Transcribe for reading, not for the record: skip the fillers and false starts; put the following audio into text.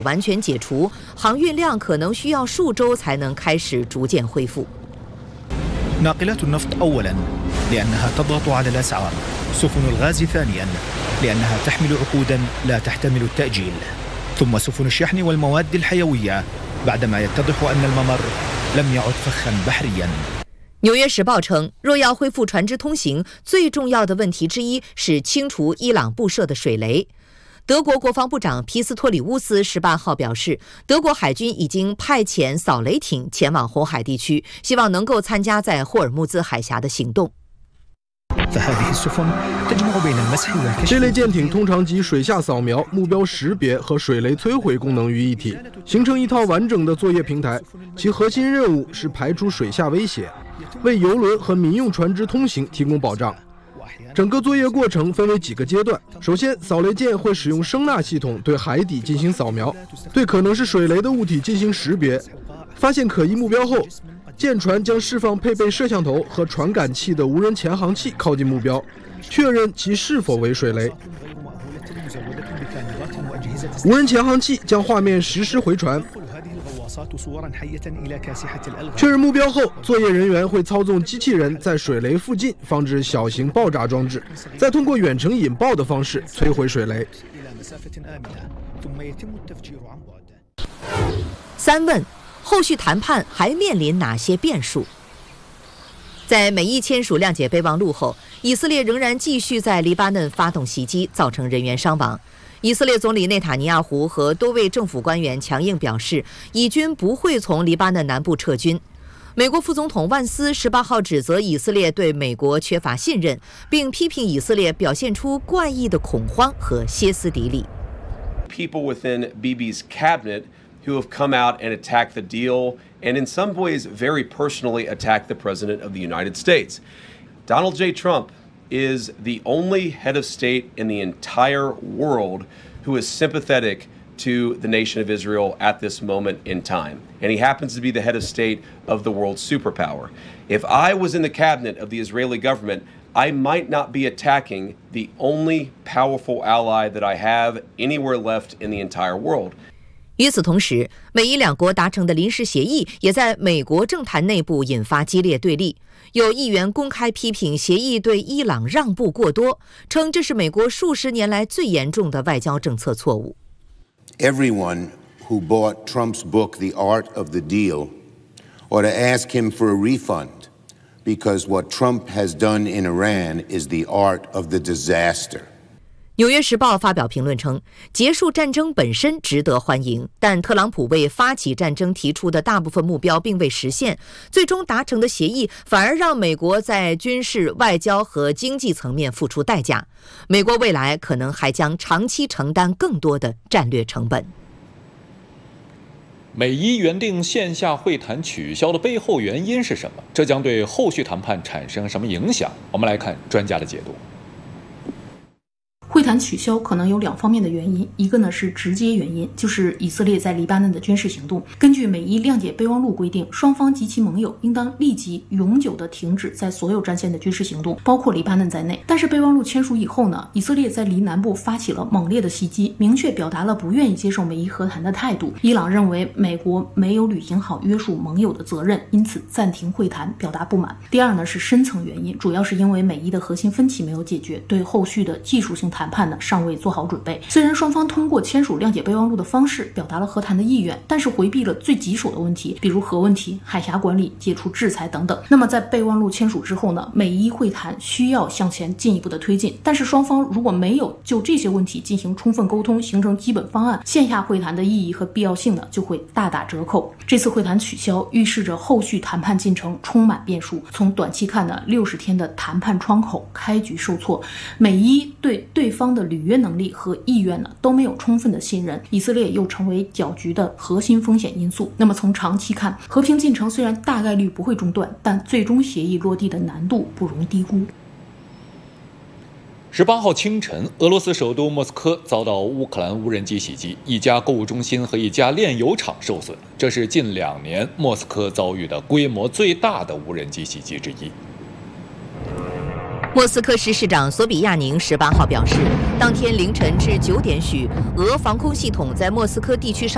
完全解除，航运量可能需要数周才能开始逐渐恢复。 ناقلات النفط أولاً لأنها تضغط على الأسعار، سفن الغاز ثانياً لأنها تحمل عقوداً لا تحتمل التأجيل، ثم سفن الشحن والمواد الحيوية بعدما يتضح أن الممر لم يعد فخاً بحرياً。 纽约时报称，若要恢复船只通行，最重要的问题之一是清除伊朗布设的水雷。德国国防部长皮斯托里乌斯18号表示，德国海军已经派遣扫雷艇前往红海地区，希望能够参加在霍尔木兹海峡的行动。 这类舰艇通常集水下扫描、目标识别和水雷摧毁功能于一体，形成一套完整的作业平台。其核心任务是排除水下威胁，为油轮和民用船只通行提供保障。整个作业过程分为几个阶段。首先，扫雷舰会使用声纳系统对海底进行扫描，对可能是水雷的物体进行识别。发现可疑目标后，舰船将释放配备摄像头和传感器的无人潜航器靠近目标，确认其是否为水雷。无人潜航器将画面实时回传。确认目标后，作业人员会操纵机器人在水雷附近放置小型爆炸装置，再通过远程引爆的方式摧毁水雷。 3问：后续谈判还面临哪些变数？在美伊签署谅解备忘录后，以色列仍然继续在黎巴嫩发动袭击，造成人员伤亡。以色列总理内塔尼亚胡和多位政府官员强硬表示，以军不会从黎巴嫩南部撤军。美国副总统万斯18号指责以色列对美国缺乏信任，并批评以色列表现出怪异的恐慌和歇斯底里。 People within Bibi's cabinet who have come out and attacked the deal and in some ways very personally attacked the President of the United States. Donald J. Trump is the only head of state in the entire world who is sympathetic to the nation of Israel at this moment in time. And he happens to be the head of state of the world's superpower. If I was in the cabinet of the Israeli government, I might not be attacking the only powerful ally that I have anywhere left in the entire world. 与此同时，美伊两国达成的临时协议也在美国政坛内部引发激烈对立。有议员公开批评协议对伊朗让步过多，称这是美国数十年来最严重的外交政策错误。 Everyone who bought Trump's book, The Art of the Deal, ought to ask him for a refund, because what Trump has done in Iran is the art of the disaster. 纽约时报发表评论称，结束战争本身值得欢迎，但特朗普为发起战争提出的大部分目标并未实现，最终达成的协议反而让美国在军事、外交和经济层面付出代价。美国未来可能还将长期承担更多的战略成本。 美伊原定线下会谈取消的背后原因是什么？这将对后续谈判产生什么影响？我们来看专家的解读。 会谈取消可能有2方面的原因，一个呢是直接原因，就是以色列在黎巴嫩的军事行动。根据美伊谅解备忘录规定，双方及其盟友应当立即永久的停止在所有战线的军事行动，包括黎巴嫩在内。但是备忘录签署以后呢，以色列在黎南部发起了猛烈的袭击，明确表达了不愿意接受美伊和谈的态度。伊朗认为美国没有履行好约束盟友的责任，因此暂停会谈，表达不满。第二呢是深层原因，主要是因为美伊的核心分歧没有解决，对后续的技术性谈判呢尚未做好准备。虽然双方通过签署谅解备忘录的方式表达了和谈的意愿，但是回避了最棘手的问题，比如核问题、海峡管理、解除制裁等等。那么在备忘录签署之后呢，美伊会谈需要向前进一步的推进，但是双方如果没有就这些问题进行充分沟通，形成基本方案，线下会谈的意义和必要性呢就会大打折扣。这次会谈取消预示着后续谈判进程充满变数。从短期看呢，60天的谈判窗口开局受挫，美伊对对方的履约能力和意愿呢都没有充分的信任，以色列又成为搅局的核心风险因素。那么从长期看，和平进程虽然大概率不会中断，但最终协议落地的难度不容低估。 18号清晨，俄罗斯首都莫斯科遭到乌克兰无人机袭击，一家购物中心和一家炼油厂受损，这是近2年莫斯科遭遇的规模最大的无人机袭击之一。 莫斯科市市长索比亚宁18号表示，当天凌晨至9点许，俄防空系统在莫斯科地区上